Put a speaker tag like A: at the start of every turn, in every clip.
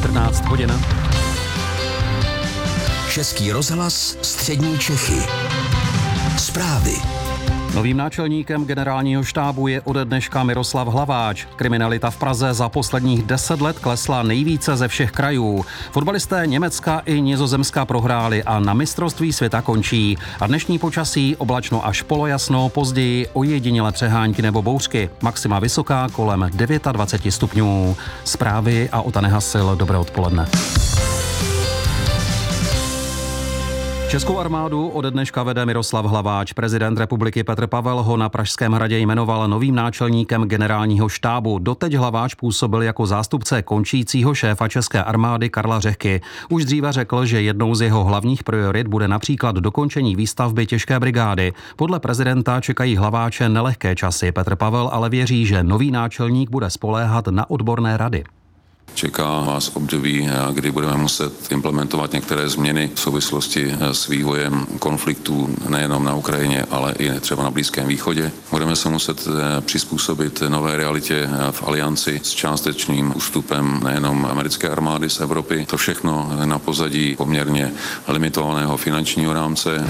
A: 14 hodin.
B: Český rozhlas Střední Čechy. Zprávy.
A: Novým náčelníkem generálního štábu je ode dneška Miroslav Hlaváč. Kriminalita v Praze za posledních 10 let klesla nejvíce ze všech krajů. Fotbalisté Německa i Nizozemska prohráli a na mistrovství světa končí. A dnešní počasí oblačno až polojasno, později ojedinělé přehánky nebo bouřky. Maxima vysoká kolem 29 stupňů. Zprávy a Ota Nehasil, dobré odpoledne. Českou armádu ode dneška vede Miroslav Hlaváč. Prezident republiky Petr Pavel ho na Pražském hradě jmenoval novým náčelníkem generálního štábu. Doteď Hlaváč působil jako zástupce končícího šéfa České armády Karla Řehky. Už dříve řekl, že jednou z jeho hlavních priorit bude například dokončení výstavby těžké brigády. Podle prezidenta čekají Hlaváče nelehké časy. Petr Pavel ale věří, že nový náčelník bude spoléhat na odborné rady.
C: Čeká vás období, kdy budeme muset implementovat některé změny v souvislosti s vývojem konfliktů nejenom na Ukrajině, ale i třeba na Blízkém východě. Budeme se muset přizpůsobit nové realitě v alianci s částečným ústupem nejenom americké armády z Evropy. To všechno na pozadí poměrně limitovaného finančního rámce.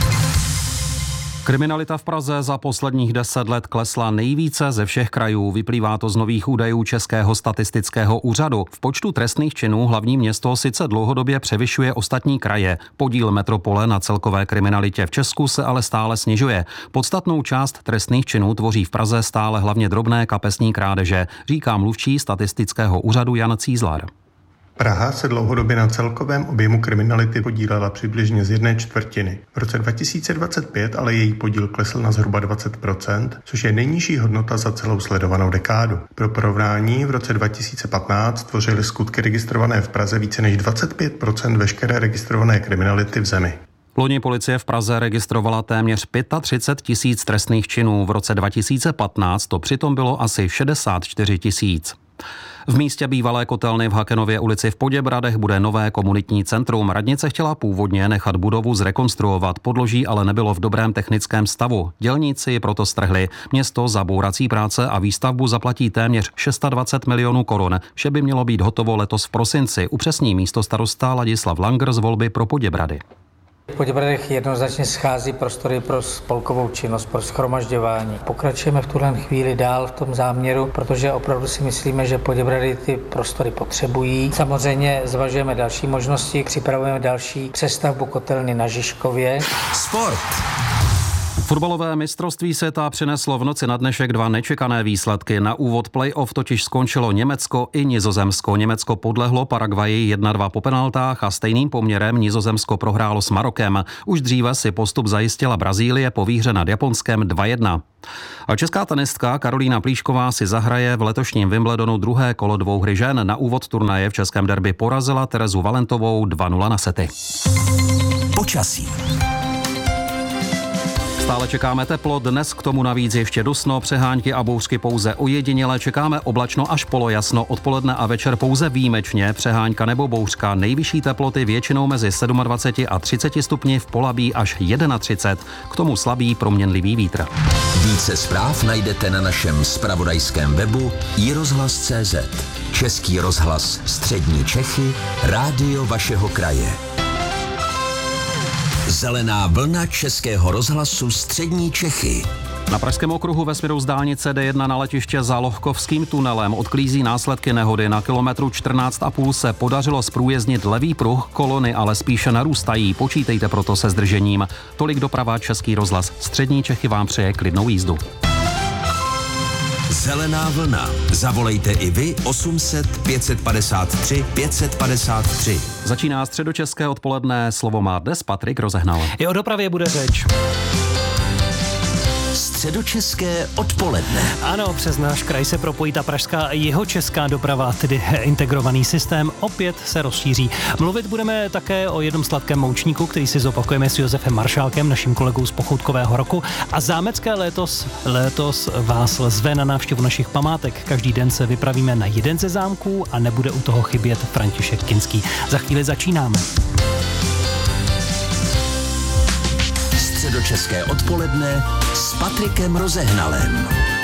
A: Kriminalita v Praze za posledních 10 let klesla nejvíce ze všech krajů. Vyplývá to z nových údajů Českého statistického úřadu. V počtu trestných činů hlavní město sice dlouhodobě převyšuje ostatní kraje. Podíl metropole na celkové kriminalitě v Česku se ale stále snižuje. Podstatnou část trestných činů tvoří v Praze stále hlavně drobné kapesní krádeže, říká mluvčí statistického úřadu Jan Cízlar.
D: Praha se dlouhodobě na celkovém objemu kriminality podílela přibližně z 1/4. V roce 2025 ale její podíl klesl na zhruba 20%, což je nejnižší hodnota za celou sledovanou dekádu. Pro porovnání v roce 2015 tvořily skutky registrované v Praze více než 25% veškeré registrované kriminality v zemi.
A: Loni policie v Praze registrovala téměř 35 000 trestných činů. V roce 2015 to přitom bylo asi 64 000. V místě bývalé kotelny v Hakenově ulici v Poděbradech bude nové komunitní centrum. Radnice chtěla původně nechat budovu zrekonstruovat, podloží ale nebylo v dobrém technickém stavu. Dělníci ji proto strhli. Město za bourací práce a výstavbu zaplatí téměř 620 milionů korun. Vše by mělo být hotovo letos v prosinci, upřesní místostarosta Ladislav Langer z volby pro Poděbrady.
E: V Poděbradech jednoznačně schází prostory pro spolkovou činnost, pro shromažďování. Pokračujeme v tuhle chvíli dál v tom záměru, protože opravdu si myslíme, že Poděbrady ty prostory potřebují. Samozřejmě zvažujeme další možnosti, připravujeme další přestavbu kotelny na Žižkově.
B: Sport.
A: Fotbalové mistrovství světa přineslo v noci na dnešek 2 nečekané výsledky. Na úvod play-off totiž skončilo Německo i Nizozemsko. Německo podlehlo Paraguayi 1-2 po penaltách a stejným poměrem Nizozemsko prohrálo s Marokem. Už dříve si postup zajistila Brazílie po výhře nad Japonskem 2-1. A česká tenistka Karolína Plíšková si zahraje v letošním Wimbledonu druhé kolo dvouhry žen. Na úvod turnaje v českém derby porazila Terezu Valentovou 2-0 na sety.
B: Počasí.
A: Stále čekáme teplo, dnes k tomu navíc ještě dusno, přehánky a bouřky pouze ojediněle, čekáme oblačno až polojasno, odpoledne a večer pouze výjimečně, přehánka nebo bouřka, nejvyšší teploty většinou mezi 27 a 30 stupni, v Polabí až 31, k tomu slabý proměnlivý vítr.
B: Více zpráv najdete na našem zpravodajském webu iRozhlas.cz. Český rozhlas Střední Čechy, rádio vašeho kraje. Zelená vlna Českého rozhlasu Střední Čechy.
A: Na Pražském okruhu ve směru z dálnice D1 na letiště za Lohkovským tunelem odklízí následky nehody. Na kilometru 14,5 se podařilo zprůjezdnit levý pruh, kolony ale spíše narůstají. Počítejte proto se zdržením. Tolik doprava Český rozhlas Střední Čechy vám přeje klidnou jízdu.
B: Zelená vlna. Zavolejte i vy 800 553 553.
A: Začíná středočeské odpoledne, slovo má dnes Patrik Rozehnal.
F: I o dopravě bude řeč.
B: Středočeské odpoledne.
F: Ano, přes náš kraj se propojí ta pražská a jihočeská doprava, tedy integrovaný systém, opět se rozšíří. Mluvit budeme také o jednom sladkém moučníku, který si zopakujeme s Josefem Maršálkem, naším kolegou z Pochoutkového roku. A zámecké létos vás zve na návštěvu našich památek. Každý den se vypravíme na jeden ze zámků a nebude u toho chybět František Kinský. Za chvíli začínáme.
B: Středočeské odpoledne s Patrikem Rozehnalem.